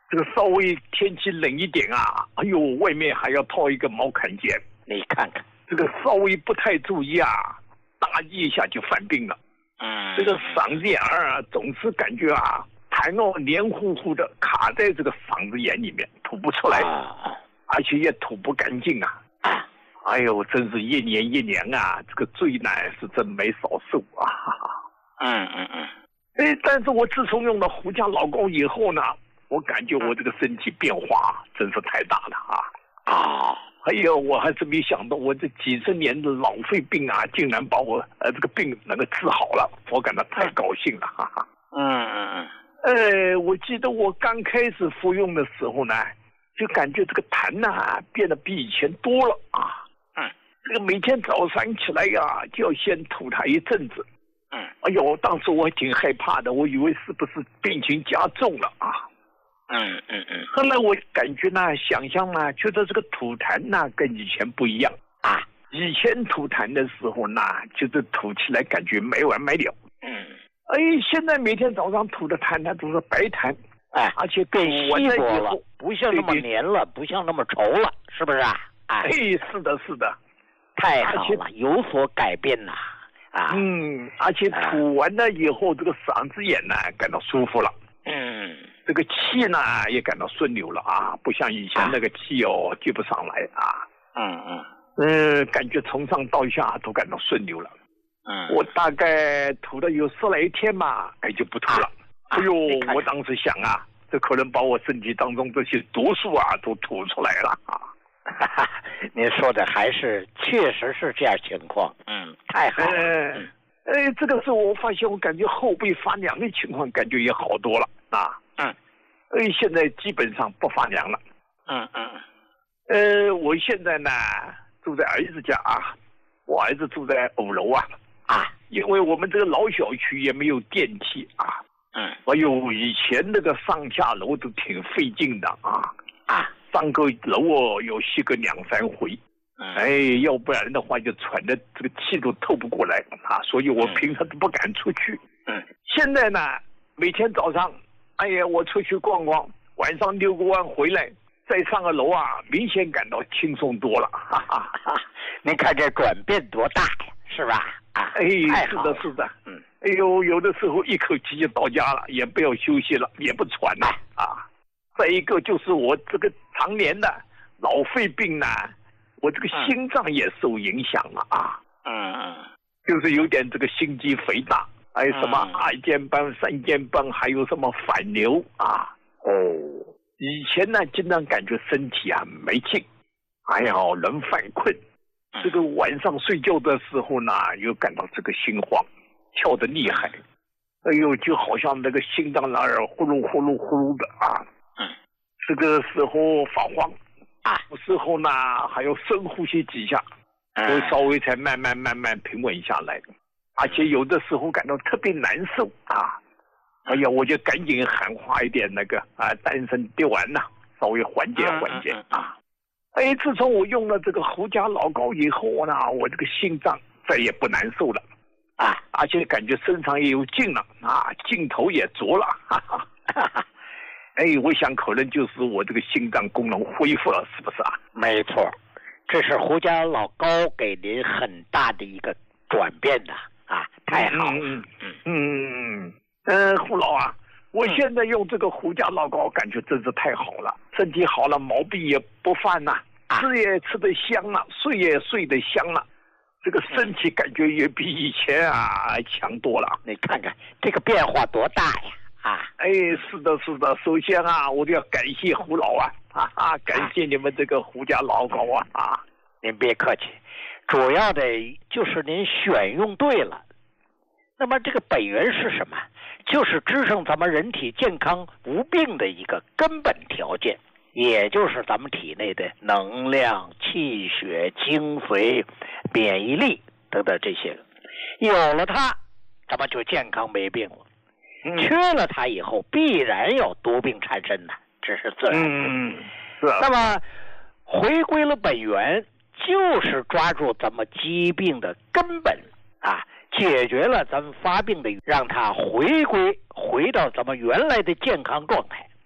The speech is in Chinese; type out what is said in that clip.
这个稍微天气冷一点啊，哎呦，外面还要套一个毛坎肩。 你看看， 这个稍微不太注意啊，大一下就犯病了。这个嗓子眼儿啊，总是感觉啊，痰哦黏糊糊的卡在这个嗓子眼里面，吐不出来，而且也吐不干净啊。哎呦，真是一年一年啊，这个罪难是真没少受啊。但是我自从用了胡家老膏以后呢，我感觉我这个身体变化真是太大了啊！哎呦，我还是没想到我这几十年的老肺病啊，竟然把我这个病能够治好了，我感到太高兴了，哈哈。我记得我刚开始服用的时候呢，就感觉这个痰呐变得比以前多了啊。这个每天早上起来呀，就要先吐它一阵子。哎呦，当时我还挺害怕的，我以为是不是病情加重了啊？后来我感觉呢，想象呢，觉得这个吐痰呢跟以前不一样啊。以前吐痰的时候呢，就是吐起来感觉没完没了。现在每天早上吐的痰呢都是白痰，而且更稀薄了，不像那么黏了，不像那么稠了，是不是啊？ 是的，是的， 太好了，有所改变呐。 而且吐完了以后，这个嗓子眼呢感到舒服了。这个气呢也感到顺流了啊，不像以前那个气接不上来啊。感觉从上到下都感到顺流了。我大概吐了有10来天嘛，就不吐了。哎呦，我当时想啊，这可能把我身体当中这些毒素啊都吐出来了啊。 您说的还是确实是这样情况。太好了。 这个时候我发现我感觉后背发凉的情况感觉也好多了啊。现在基本上不发凉了。我现在呢住在儿子家啊，我儿子住在5楼啊。因为我们这个老小区也没有电梯啊。哎呦，以前那个上下楼都挺费劲的啊。上个楼有洗个2、3回。要不然的话就喘的这个气都透不过来啊，所以我平常都不敢出去。现在呢，每天早上，我出去逛逛，晚上遛个弯回来，再上个楼啊，明显感到轻松多了。 您看这转变多大呀，是吧？ 是的，是的。有的时候一口气就到家了，也不要休息了，也不喘了啊。再一个就是我这个常年的老肺病呢，我这个心脏也受影响了啊。就是有点这个心肌肥大，还有什么2尖瓣、3尖瓣，还有什么反流啊。以前呢经常感觉身体啊没劲，人犯困。这个晚上睡觉的时候呢，又感到这个心慌，跳得厉害。就好像那个心脏那儿呼噜呼噜呼噜的啊。这个时候发慌。有时候呢还要深呼吸几下，都稍微才慢慢平稳下来。而且有的时候感到特别难受啊。我就赶紧喊话一点那个丹参滴丸呐，稍微缓解缓解啊。自从我用了这个胡家老膏以后呢，我这个心脏再也不难受了而且感觉身上也有劲了劲头也足了。我想可能就是我这个心脏功能恢复了，是不是啊？ 没错，这是胡家老膏给您很大的一个转变的太好了。 胡老啊，我现在用这个胡家老膏，感觉真是太好了，身体好了，毛病也不犯了，吃也吃得香了，睡也睡得香了，这个身体感觉也比以前强多了。 你看看这个变化多大呀！ 是的，是的。首先我就要感谢胡老感谢你们这个胡家老膏您别客气，主要的就是您选用对了。那么这个本源是什么？就是支撑咱们人体健康无病的一个根本条件，也就是咱们体内的能量、气血、精髓、免疫力等等这些。有了它，咱们就健康没病了。缺了它以后，必然有毒病缠身的，这是自然的。那么回归了本源，就是抓住咱们疾病的根本解决了咱们发病的，让它回到咱们原来的健康状态。